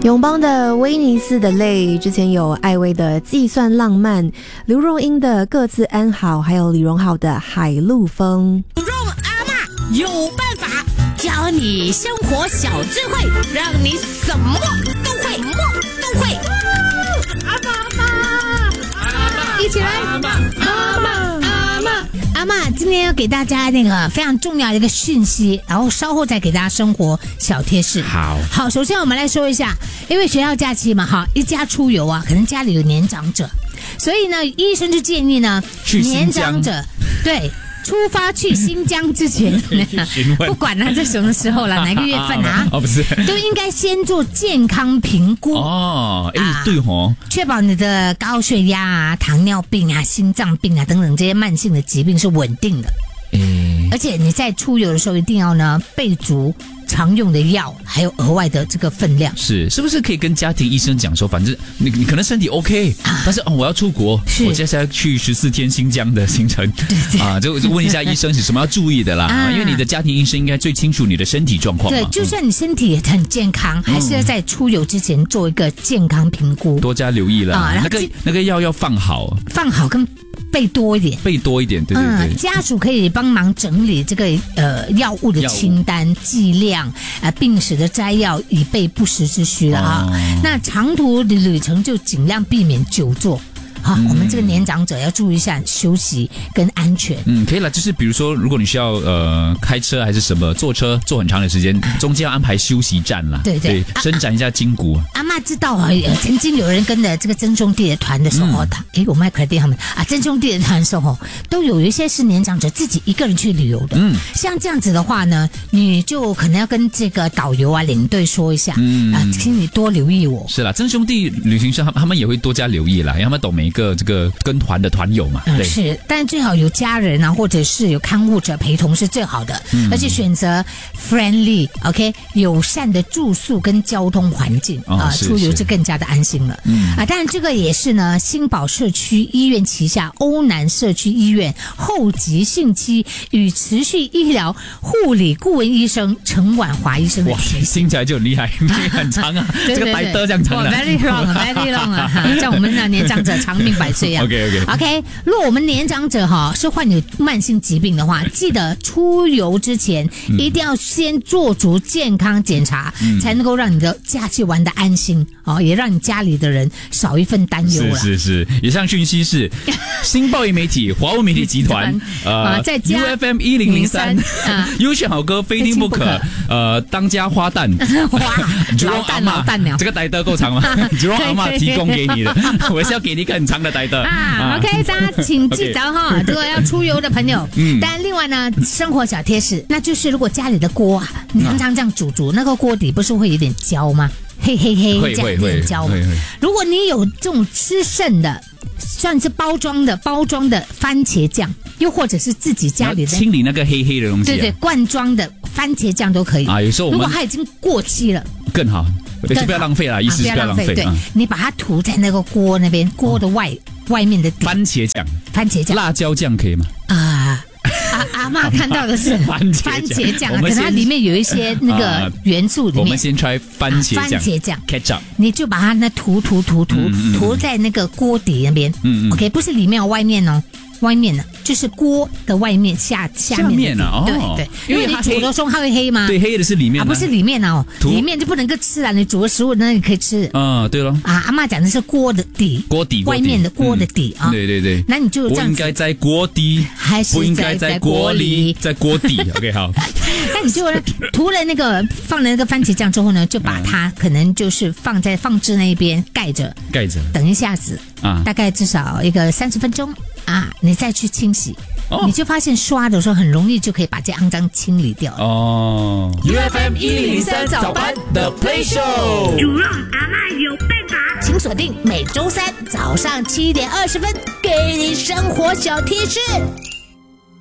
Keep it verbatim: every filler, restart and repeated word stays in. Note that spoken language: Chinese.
永邦的威尼斯的泪，之前有艾薇的计算浪漫，刘若英的各自安好，还有李荣浩的海陆风。 蓉阿嬷有办法教你生活小智慧，让你什么都会，什么都会。阿嬷阿嬷，阿嬷一起来，阿嬷阿嬷阿嬷阿嬷，今天要给大家那个非常重要的一个讯息，然后稍后再给大家生活小贴士。 好， 好，首先我们来说一下，因为学校假期嘛，哈，一家出游啊，可能家里有年长者，所以呢，医生就建议呢，年长者对。出发去新疆之前，不管他在什么时候了，哪个月份啊？ 哦，不是， 都应该先做健康评估哦。哎、啊，对哦， 确保你的高血压啊、糖尿病啊、心脏病啊等等这些慢性的疾病是稳定的。 哎， 而且你在出游的时候一定要呢备足常用的药，还有额外的这个分量。 是，是不是可以跟家庭医生讲说，反正你你可能身体 OK，、啊、但是哦我要出国，我接下来去十四天新疆的行程， 对对啊，就就问一下医生是什么要注意的啦，啊、因为你的家庭医生应该最清楚你的身体状况。 对，就算你身体也很健康，嗯、还是要在出游之前做一个健康评估， 多加留意了。啊、那个那个药要放好， 放好跟。备多一点， 备多一点，对对对。 嗯，家属可以帮忙整理这个呃药物的清单、剂量、呃病史的摘要，以备不时之需了啊。哦、那长途的旅程就尽量避免久坐。好、嗯，我们这个年长者要注意一下休息跟安全。 嗯，可以了。就是比如说，如果你需要呃开车还是什么，坐车坐很长的时间，中间要安排休息站啦。 对 对, 对，伸展一下筋骨。 阿嬷知道啊，曾经有人跟着这个曾兄弟的团的时候，他哎、嗯，我麦克蒂他们啊，曾兄弟的团的时候，都有一些是年长者自己一个人去旅游的。嗯，像这样子的话呢，你就可能要跟这个导游啊、领队说一下，嗯啊，请你多留意我。 是啦，曾兄弟旅行社他们也会多加留意啦，因为他们懂每一个这个跟团的团友嘛。 嗯，是，但最好有家人啊，或者是有看护者陪同是最好的，嗯、而且选择 friendly OK 友善的住宿跟交通环境啊、哦呃，出游就更加的安心了。嗯啊，当然这个也是呢，新宝社区医院旗下欧南社区医院后急性期与持续医疗护理顾问医生陈婉华医生的提醒。 听起来就很厉害，很长啊，对对对，这个白德这样长的。 Very long，very long 啊，像我们的年长者长命百岁啊。 OK OK OK， 如果我们年长者哈是患有慢性疾病的话，记得出游之前、嗯、一定要先做足健康检查，嗯、才能够让你的假期玩得安心哦，也让你家里的人少一份担忧了。 是是是，以上讯息是新报业媒体、华文媒体集团呃， 再加 U F M 一零零三优选好歌非听不可，呃，当家花旦哇，老旦老旦鸟， 这个呆的够长吗？吉荣阿嬷提供给你的，我是要给你一个很长的呆的啊。OK， 大家请记得哈，如果要出游的朋友，嗯，但另外呢，生活小贴士，那就是如果家里的锅啊，你常常这样煮煮，那个锅底不是会有点焦吗？黑黑黑，这样有点焦。如果你有这种吃剩的，算是包装的包装的番茄酱，又或者是自己家里的清理那个黑黑的东西、啊， 对对，罐装的番茄酱都可以啊。有时候我们如果它已经过期了， 更好，就不要浪费啦，意思是不要浪费。 对，你把它涂在那个锅那边，锅的外、哦、外面的底番茄酱， 番茄酱、 辣椒酱可以吗？ 啊。阿阿嬷看到的是番茄酱，可能它里面有一些那个元素里面。 我们先 try 番茄酱， 番茄酱 ketchup， 你就把它那涂涂涂涂涂在那个锅底那边。嗯嗯 ，OK， 不是里面哦，外面哦。外面呢，就是锅的外面下下面。 下面啊，哦， 对对，因为你煮的时候它会黑吗？ 对，黑的是里面、啊， 啊，不是里面哦，里面就不能够吃了。你煮的食物那你可以吃。 啊，对了。 啊，阿嬷讲的是锅的底， 锅底， 外面的锅的底啊。 对对对。 那你就这样子。 不应该在锅底， 还是不应该在锅里，在锅底。OK， 好。 那你就涂了那个放了那个番茄酱之后呢，就把它可能就是放在放置那边盖着， 盖着， 等一下子啊，大概至少一个三十分钟。啊，你再去清洗，哦、你就发现刷的时候很容易就可以把这肮脏清理掉。 哦 ，U F M 一零零三早班的 Play Show， 主让阿嬷有办法，请锁定每周三早上七点二十分，给你生活小贴士。